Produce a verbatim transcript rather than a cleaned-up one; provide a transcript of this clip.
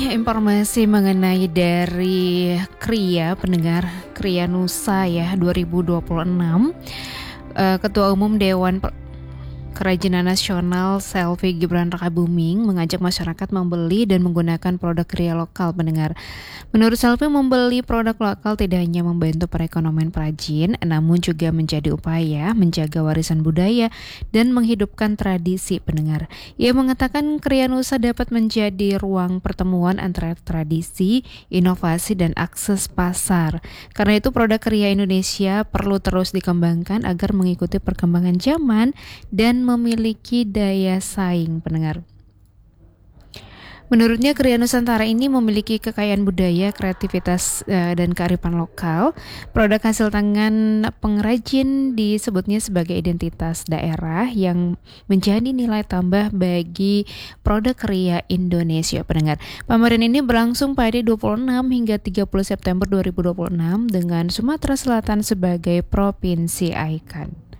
Informasi mengenai dari Kria, pendengar Kria Nusa ya dua ribu dua puluh enam. Eh, Ketua Umum Dewan Per- Kerajinan Nasional Selvi Gibran Rakabuming mengajak masyarakat membeli dan menggunakan produk kria lokal, pendengar. Menurut Selvi, membeli produk lokal tidak hanya membantu perekonomian perajin, namun juga menjadi upaya menjaga warisan budaya dan menghidupkan tradisi, pendengar. Ia mengatakan Kria Nusa dapat menjadi ruang pertemuan antara tradisi, inovasi, dan akses pasar. Karena itu produk kria Indonesia perlu terus dikembangkan agar mengikuti perkembangan zaman dan memiliki daya saing, pendengar. Menurutnya Kria Nusantara ini memiliki kekayaan budaya, kreativitas eh, dan kearifan lokal. Produk hasil tangan pengrajin disebutnya sebagai identitas daerah yang menjadi nilai tambah bagi produk kria Indonesia, pendengar. Pameran ini berlangsung pada dua puluh enam hingga tiga puluh September dua ribu dua puluh enam dengan Sumatera Selatan sebagai provinsi ikon.